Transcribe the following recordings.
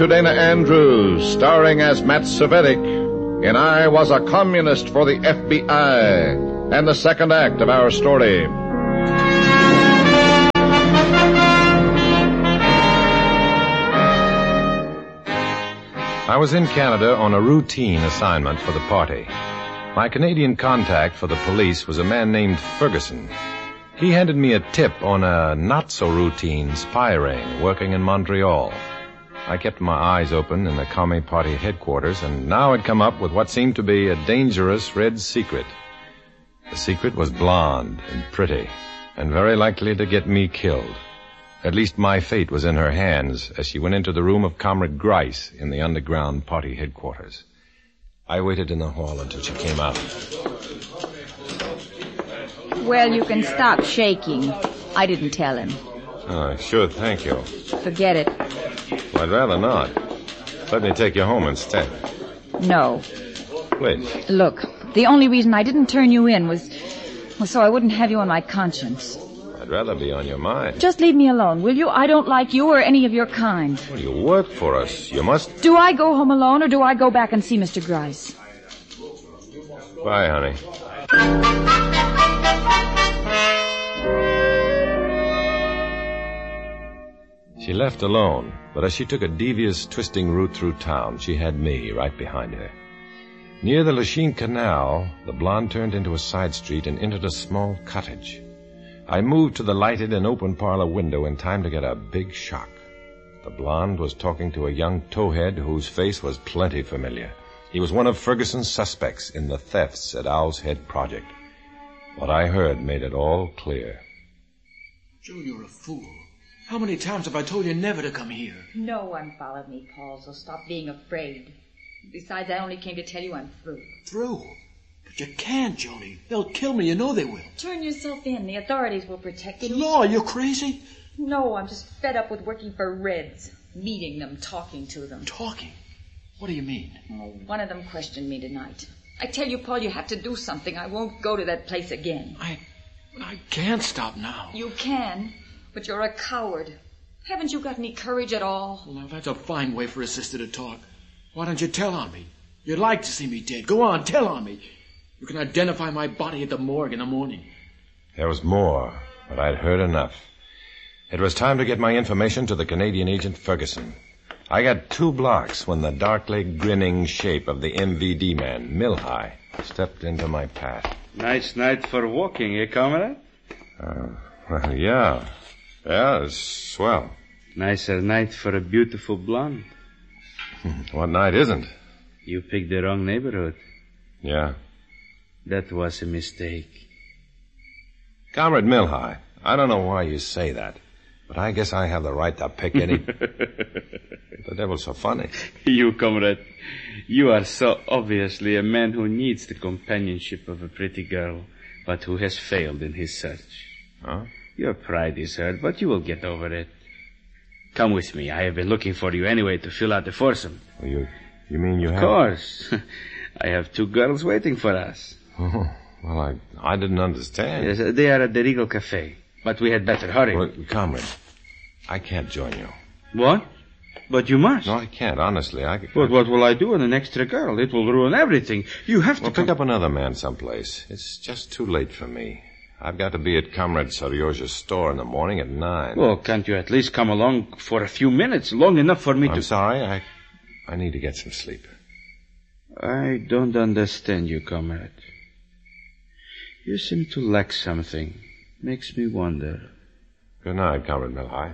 Dana Andrews, starring as Matt Cvetic in I Was a Communist for the FBI, and the second act of our story. I was in Canada on a routine assignment for the party. My Canadian contact for the police was a man named Ferguson. He handed me a tip on a not-so-routine spy ring working in Montreal. I kept my eyes open in the Commie Party headquarters, and now had come up with what seemed to be a dangerous red secret. The secret was blonde and pretty, and very likely to get me killed. At least my fate was in her hands as she went into the room of Comrade Grice in the underground party headquarters. I waited in the hall until she came out. Well, you can stop shaking. I didn't tell him. Oh, sure, thank you. Forget it. Well, I'd rather not. Let me take you home instead. No. Please. Look, the only reason I didn't turn you in was so I wouldn't have you on my conscience. I'd rather be on your mind. Just leave me alone, will you? I don't like you or any of your kind. Well, you work for us. You must... Do I go home alone or do I go back and see Mr. Grice? Bye, honey. She left alone, but as she took a devious, twisting route through town, she had me right behind her. Near the Lachine Canal, the blonde turned into a side street and entered a small cottage. I moved to the lighted and open parlor window in time to get a big shock. The blonde was talking to a young towhead whose face was plenty familiar. He was one of Ferguson's suspects in the thefts at Owl's Head Project. What I heard made it all clear. Joe, you're a fool. How many times have I told you never to come here? No one followed me, Paul, so stop being afraid. Besides, I only came to tell you I'm through. Through? But you can't, Joni. They'll kill me. You know they will. Turn yourself in. The authorities will protect you. The law? You're crazy? No, I'm just fed up with working for Reds. Meeting them, talking to them. Talking? What do you mean? Oh, one of them questioned me tonight. I tell you, Paul, you have to do something. I won't go to that place again. I can't stop now. You can, but you're a coward. Haven't you got any courage at all? Well, now, that's a fine way for a sister to talk. Why don't you tell on me? You'd like to see me dead. Go on, tell on me. You can identify my body at the morgue in the morning. There was more, but I'd heard enough. It was time to get my information to the Canadian agent Ferguson. I got 2 blocks when the dark-legged, grinning shape of the MVD man, Milhigh, stepped into my path. Nice night for walking, eh, comrade? Well, yeah. Yeah, it's swell. Nicer night for a beautiful blonde. What night isn't? You picked the wrong neighborhood. Yeah. That was a mistake. Comrade Milhigh, I don't know why you say that, but I guess I have the right to pick any... The devil's so funny. You, comrade, you are so obviously a man who needs the companionship of a pretty girl, but who has failed in his search. Huh? Your pride is hurt, but you will get over it. Come with me. I have been looking for you anyway to fill out the foursome. You mean you have... Of course. I have 2 girls waiting for us. Oh, well, I didn't understand. Yes, they are at the Regal Cafe, but we had better hurry. Well, comrade, I can't join you. What? But you must. No, I can't, honestly. But what will I do with an extra girl? It will ruin everything. You have to... Well, pick up another man someplace. It's just too late for me. I've got to be at Comrade Saryozha's store in the morning at 9. Well, can't you at least come along for a few minutes, long enough for me to... I'm sorry, I need to get some sleep. I don't understand you, comrade. You seem to lack something. Makes me wonder. Good night, Comrade Milhigh.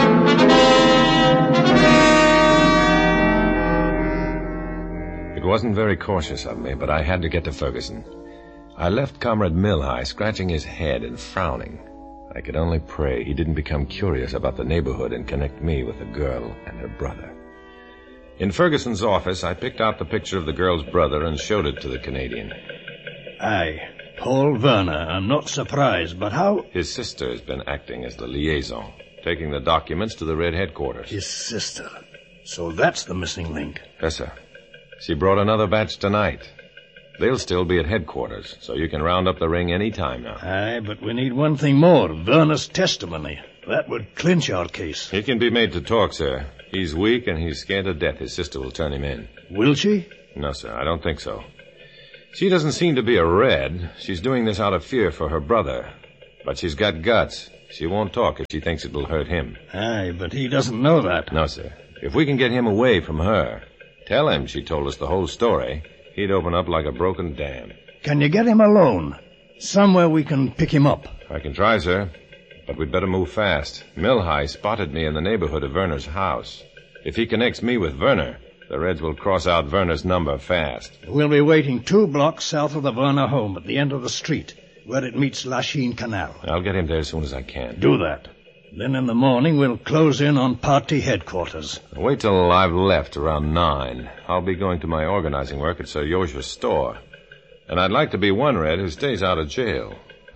It wasn't very cautious of me, but I had to get to Ferguson. I left Comrade Milhigh scratching his head and frowning. I could only pray he didn't become curious about the neighborhood and connect me with the girl and her brother. In Ferguson's office, I picked out the picture of the girl's brother and showed it to the Canadian. Aye, Paul Werner. I'm not surprised, but how... His sister has been acting as the liaison, taking the documents to the Red headquarters. His sister. So that's the missing link. Yes, sir. She brought another batch tonight. They'll still be at headquarters, so you can round up the ring any time now. Aye, but we need one thing more, Werner's testimony. That would clinch our case. He can be made to talk, sir. He's weak and he's scared to death his sister will turn him in. Will she? No, sir, I don't think so. She doesn't seem to be a red. She's doing this out of fear for her brother. But she's got guts. She won't talk if she thinks it will hurt him. Aye, but he doesn't know that. No, sir. If we can get him away from her, tell him she told us the whole story, he'd open up like a broken dam. Can you get him alone? Somewhere we can pick him up. I can try, sir. But we'd better move fast. Milhigh spotted me in the neighborhood of Werner's house. If he connects me with Werner, the Reds will cross out Werner's number fast. We'll be waiting 2 blocks south of the Werner home at the end of the street, where it meets Lachine Canal. I'll get him there as soon as I can. Do that. Then in the morning we'll close in on party headquarters. Wait till I've left around 9. I'll be going to my organizing work at Sir Yosha's store. And I'd like to be one Red who stays out of jail.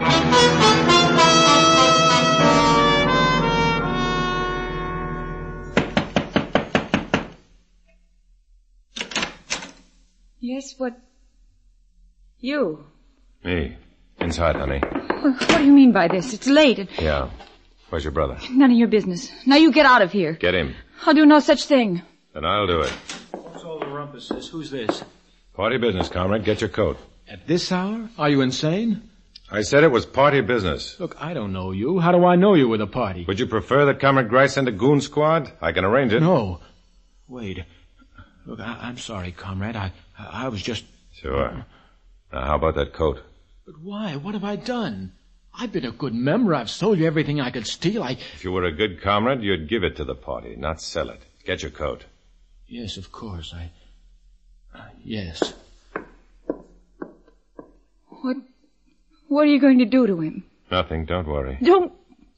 Yes, what? You? Me. Inside, honey. What do you mean by this? It's late. Yeah. Where's your brother? None of your business. Now you get out of here. Get him. I'll do no such thing. Then I'll do it. What's all the rumpus, sis? Who's this? Party business, comrade. Get your coat. At this hour? Are you insane? I said it was party business. Look, I don't know you. How do I know you with a party? Would you prefer that Comrade Grice send a goon squad? I can arrange it. No. Wait. Look, I'm sorry, comrade. I was just... Sure. Now, how about that coat? But why? What have I done? I've been a good member. I've sold you everything I could steal. If you were a good comrade, you'd give it to the party, not sell it. Get your coat. Yes, of course. Yes. What are you going to do to him? Nothing, don't worry. Don't...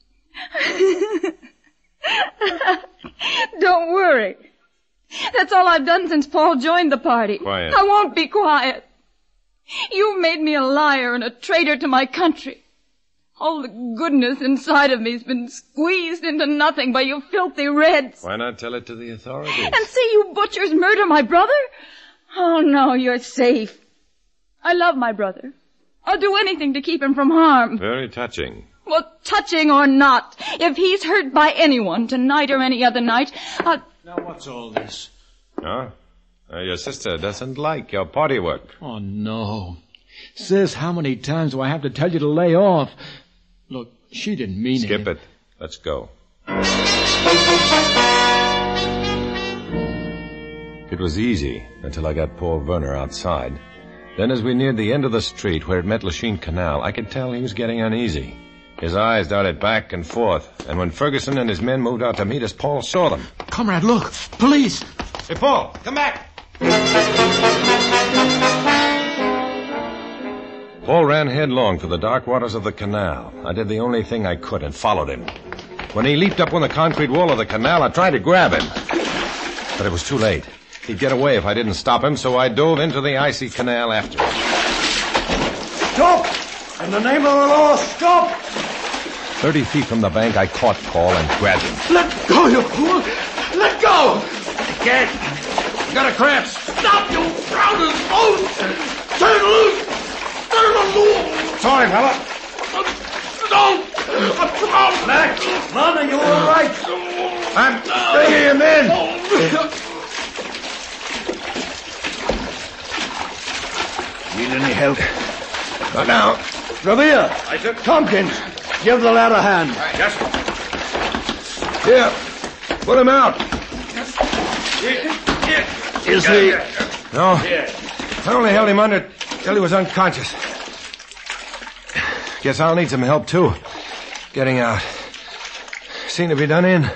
Don't worry. That's all I've done since Paul joined the party. Quiet. I won't be quiet. You made me a liar and a traitor to my country. All the goodness inside of me's been squeezed into nothing by you filthy Reds. Why not tell it to the authorities? And see you butchers murder my brother? Oh, no, you're safe. I love my brother. I'll do anything to keep him from harm. Very touching. Well, touching or not, if he's hurt by anyone, tonight or any other night, I'll... Now, what's all this? Huh? Your sister doesn't like your party work. Oh, no. Sis, how many times do I have to tell you to lay off? Look, she didn't mean it. Skip it. Let's go. It was easy until I got Paul Werner outside. Then as we neared the end of the street where it met Lachine Canal, I could tell he was getting uneasy. His eyes darted back and forth, and when Ferguson and his men moved out to meet us, Paul saw them. Comrade, look! Police! Hey, Paul, come back! Paul ran headlong for the dark waters of the canal. I did the only thing I could and followed him. When he leaped up on the concrete wall of the canal, I tried to grab him. But it was too late. He'd get away if I didn't stop him, so I dove into the icy canal after him. Stop! In the name of the law, stop! 30 feet from the bank, I caught Paul and grabbed him. Let go, you fool! Let go! I can't. You got a cramp. Stop, you crowded boat! Turn loose! Turn loose! Sorry, fella. Don't! Come on, Mac! Mom, are you all right? I'm bringing him in. Need any help? Not now. Revere! I said... Tompkins, give the lad a hand. Yes. Here. Put him out. Is he... No. I only held him under till he was unconscious. Guess I'll need some help, too. Getting out. Seem to be done in.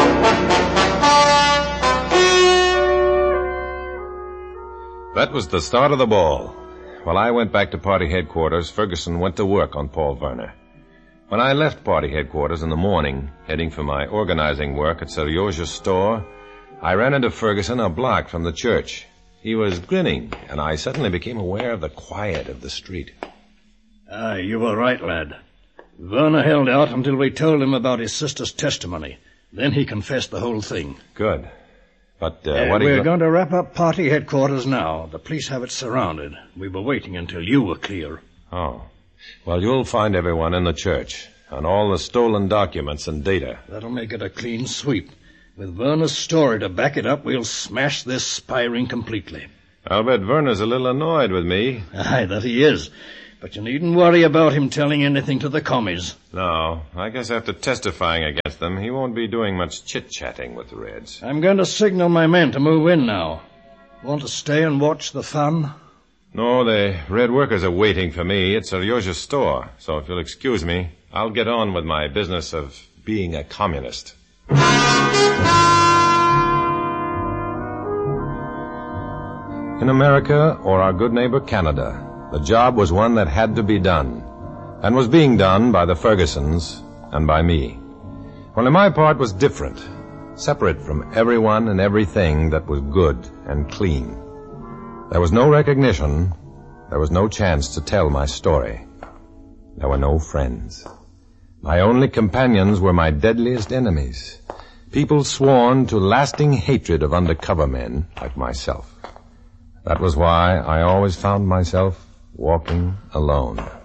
That was the start of the ball. While I went back to party headquarters, Ferguson went to work on Paul Werner. When I left party headquarters in the morning, heading for my organizing work at Sir Yosha's store, I ran into Ferguson a block from the church. He was grinning, and I suddenly became aware of the quiet of the street. Aye, you were right, lad. Werner held out until we told him about his sister's testimony. Then he confessed the whole thing. Good. But we're going to wrap up party headquarters now. The police have it surrounded. We were waiting until you were clear. Oh. Well, you'll find everyone in the church, and all the stolen documents and data. That'll make it a clean sweep. With Werner's story to back it up, we'll smash this spy ring completely. I'll bet Werner's a little annoyed with me. Aye, that he is. But you needn't worry about him telling anything to the commies. No, I guess after testifying against them, he won't be doing much chit-chatting with the Reds. I'm going to signal my men to move in now. Want to stay and watch the fun? No, the Red workers are waiting for me at Seryoja's store. So if you'll excuse me, I'll get on with my business of being a communist. In America, or our good neighbor Canada, the job was one that had to be done, and was being done by the Fergusons and by me. Only my part was different, separate from everyone and everything that was good and clean. There was no recognition. There was no chance to tell my story. There were no friends. My only companions were my deadliest enemies, people sworn to lasting hatred of undercover men like myself. That was why I always found myself walking alone.